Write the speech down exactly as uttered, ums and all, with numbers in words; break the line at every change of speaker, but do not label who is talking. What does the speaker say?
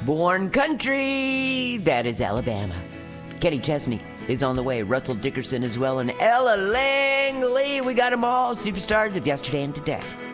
Born country, that is Alabama. Kenny Chesney is on the way. Russell Dickerson as well, and Ella Langley. We got them all, superstars of yesterday and today.